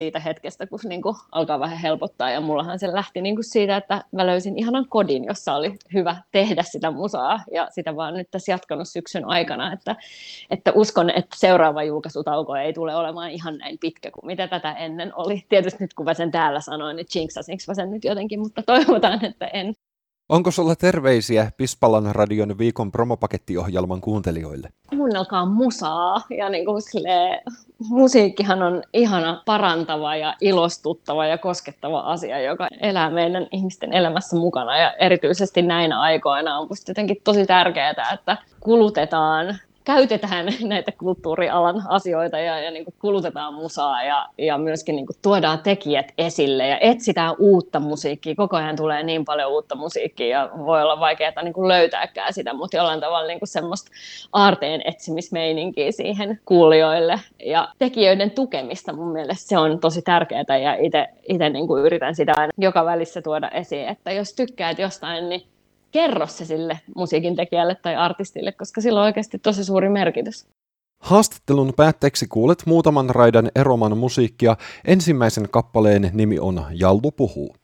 siitä hetkestä, kun niin kuin alkaa vähän helpottaa. Ja mullahan se lähti niin kuin siitä, että mä löysin ihanan kodin, jossa oli hyvä tehdä sitä musaa. Ja sitä vaan nyt tässä jatkanut syksyn aikana, että uskon, että seuraava julkaisutauko ei tule olemaan ihan näin pitkä kuin mitä tätä ennen oli. Tietysti nyt kun mä sen täällä sanoin, niin jinksasinko mä sen nyt jotenkin, mutta toivotaan, että en. Onko sulla terveisiä Pispalan radion viikon promopakettiohjelman kuuntelijoille? Kuunnelkaa musaa ja niin kuin musiikkihan on ihana, parantava ja ilostuttava ja koskettava asia, joka elää meidän ihmisten elämässä mukana ja erityisesti näinä aikoina on musta jotenkin tosi tärkeää, että käytetään näitä kulttuurialan asioita ja niin kuin kulutetaan musaa ja myöskin niin kuin tuodaan tekijät esille ja etsitään uutta musiikkia. Koko ajan tulee niin paljon uutta musiikkia ja voi olla vaikeaa niin kuin löytääkään sitä, mutta jollain tavalla niin kuin semmoista aarteen etsimismeininkiä siihen kuulijoille ja tekijöiden tukemista mun mielestä se on tosi tärkeää ja itse niin kuin yritän sitä aina joka välissä tuoda esiin, että jos tykkäät jostain, niin kerro se sille musiikintekijälle tai artistille, koska sillä on oikeasti tosi suuri merkitys. Haastattelun päätteeksi kuulet muutaman raidan Eroman musiikkia. Ensimmäisen kappaleen nimi on Jallu puhuu.